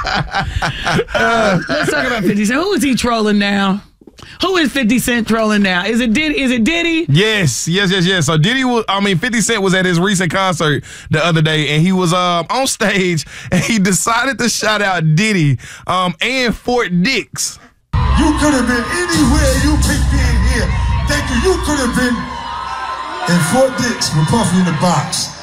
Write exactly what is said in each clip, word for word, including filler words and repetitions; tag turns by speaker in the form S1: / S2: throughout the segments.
S1: uh, let's talk about fifty Cent. Who is he trolling now? Who is fifty Cent trolling now? Is it Diddy? Is it Diddy?
S2: Yes, yes, yes, yes. So Diddy was, I mean, fifty Cent was at his recent concert the other day, and he was um, on stage, and he decided to shout out Diddy um, and Fort Dix.
S3: You could have been anywhere you picked in here. Thank you. You could have been in Fort Dix with Puffy in the box.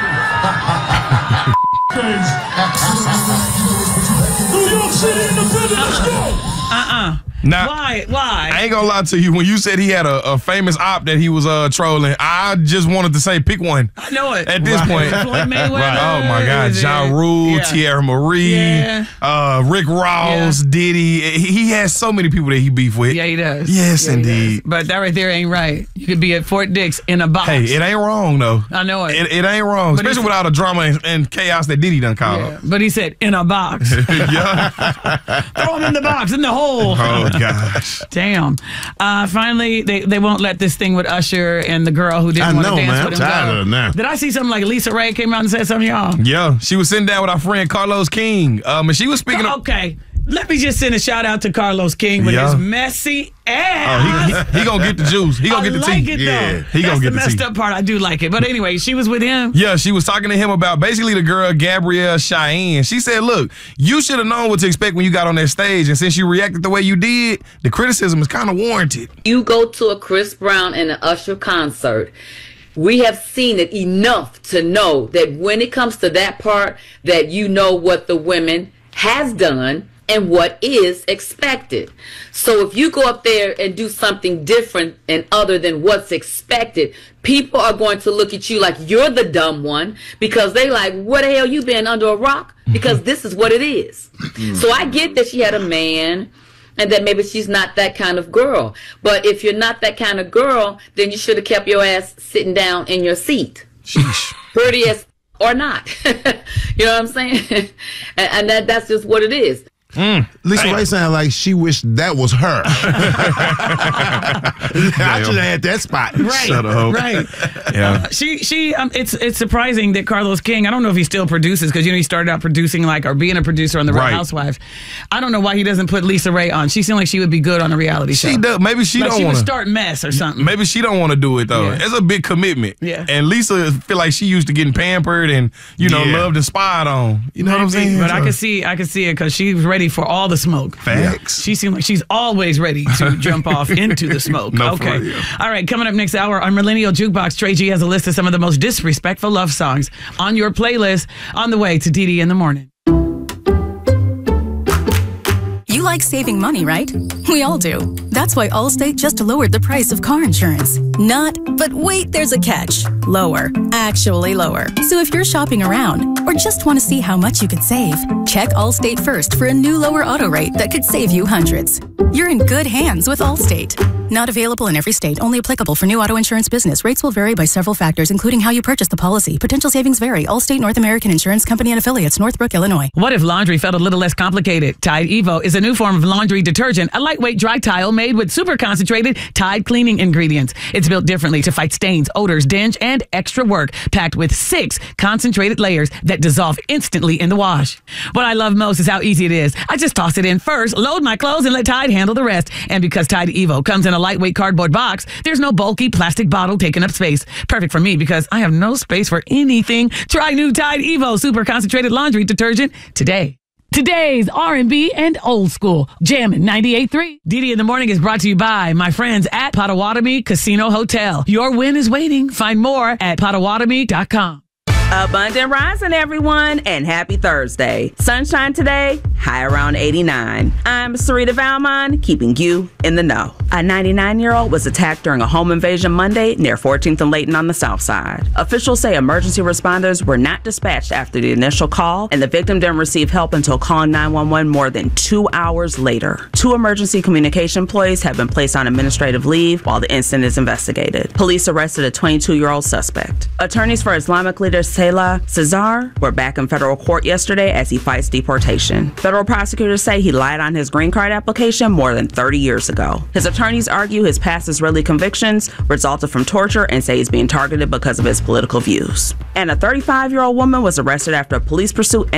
S3: New York City independent, let's go.
S1: Uh-uh.
S2: Now,
S1: Why? Why?
S2: I ain't gonna lie to you. When you said he had a, a famous op that he was uh, trolling, I just wanted to say pick one.
S1: I know it.
S2: At this
S1: right.
S2: point.
S1: Floyd Mayweather.
S2: Right. Oh, my God. Ja Rule,
S1: yeah.
S2: Tierra Marie,
S1: yeah.
S2: uh, Rick Ross, yeah. Diddy. He, he has so many people that he beef with.
S1: Yeah, he does.
S2: Yes,
S1: yeah,
S2: indeed.
S1: Does. But that right there ain't right. You could be at Fort Dix in a box.
S2: Hey, it ain't wrong, though.
S1: I know it.
S2: It, it ain't wrong, but especially with all the drama and, and chaos that Diddy done called
S1: yeah.
S2: up.
S1: But he said, in a box.
S2: yeah.
S1: Throw him in the box, in the hole.
S2: Oh, gosh.
S1: Damn. Uh, finally, they, they won't let this thing with Usher and the girl who didn't want to dance
S4: man.
S1: with him
S4: I'm tired
S1: go.
S4: of it now.
S1: Did I see something like Lisa Ray came out and said something, y'all?
S2: Yeah. She was sitting down with our friend Carlos King. Um, and she was speaking of...
S1: Okay. Let me just send a shout out to Carlos King with
S2: yeah.
S1: his messy ass.
S2: Oh, he, he, he gonna get the juice. He gonna
S1: I
S2: get the
S1: like
S2: tea.
S1: it,
S2: yeah,
S1: though.
S2: he
S1: That's
S2: gonna get
S1: the
S2: the
S1: messed
S2: tea.
S1: up part. I do like it. But anyway, she was with him.
S2: Yeah, she was talking to him about basically the girl Gabrielle Cheyenne. She said, "Look, you should have known what to expect when you got on that stage, and since you reacted the way you did, the criticism is kind of warranted."
S5: You go to a Chris Brown and an Usher concert. We have seen it enough to know that when it comes to that part, that you know what the women has done and what is expected. So if you go up there and do something different and other than what's expected, people are going to look at you like you're the dumb one because they like, what the hell you been under a rock? Because this is what it is. So I get that she had a man and that maybe she's not that kind of girl. But if you're not that kind of girl, then you should have kept your ass sitting down in your seat.
S2: Sheesh.
S5: Pretty as or not. You know what I'm saying? and, and that that's just what it is.
S4: Mm. Lisa Ray sounded like she wished that was her. I should have had that spot.
S1: Right,
S2: Shut up.
S1: right.
S2: Yeah.
S1: Uh, she, she. Um, it's it's surprising that Carlos King. I don't know if he still produces because you know he started out producing like or being a producer on The Real
S2: Right.
S1: Housewives. I don't know why he doesn't put Lisa Ray on. She seemed like she would be good on a reality show.
S2: She does. Maybe she
S1: like
S2: don't
S1: she
S2: want
S1: would
S2: to
S1: start mess or something.
S2: Maybe she don't want to do it though.
S1: Yeah.
S2: It's a big commitment.
S1: Yeah.
S2: And Lisa feel like she used to getting pampered and you know
S4: Yeah.
S2: loved and spied on. You know what I'm saying?
S1: But I can see, I can see it because she was ready for all the smoke.
S2: Facts.
S1: She seemed like she's always ready to jump off into the smoke.
S2: No, for
S1: okay.
S2: real.
S1: All right. Coming up next hour on Millennial Jukebox, Trey G has a list of some of the most disrespectful love songs on your playlist on the way to D D in the morning.
S6: You like saving money, right? We all do. That's why Allstate just lowered the price of car insurance. Not, but wait, there's a catch. Lower. Actually lower. So if you're shopping around or just want to see how much you could save, check Allstate first for a new lower auto rate that could save you hundreds. You're in good hands with Allstate. Not available in every state. Only applicable for new auto insurance business. Rates will vary by several factors, including how you purchase the policy. Potential savings vary. Allstate North American Insurance Company and Affiliates, Northbrook, Illinois.
S1: What if laundry felt a little less complicated? Tide Evo is a new form of laundry detergent, a lightweight dry tile made with super concentrated Tide cleaning ingredients. It's built differently to fight stains, odors, dinge, and extra work, packed with six concentrated layers that dissolve instantly in the wash. What I love most is how easy it is. I just toss it in first, load my clothes, and let Tide handle the rest. And because Tide Evo comes in a lightweight cardboard box, there's no bulky plastic bottle taking up space. Perfect for me because I have no space for anything. Try new Tide Evo super concentrated laundry detergent today. Today's R and B and old school Jammin' ninety-eight point three. D D in the Morning is brought to you by my friends at Potawatomi Casino Hotel. Your win is waiting. Find more at potawatomi dot com.
S7: Abundant rising, everyone, and happy Thursday. Sunshine today, high around eighty-nine. I'm Sarita Valmon, keeping you in the know. A ninety-nine-year-old was attacked during a home invasion Monday near fourteenth and Layton on the south side. Officials say emergency responders were not dispatched after the initial call, and the victim didn't receive help until calling nine one one more than two hours later. Two emergency communication employees have been placed on administrative leave while the incident is investigated. Police arrested a twenty-two-year-old suspect. Attorneys for Islamic leader Salah Cesar were back in federal court yesterday as he fights deportation. Federal prosecutors say he lied on his green card application more than thirty years ago. His attorneys argue his past Israeli convictions resulted from torture and say he's being targeted because of his political views. And a thirty-five-year-old woman was arrested after a police pursuit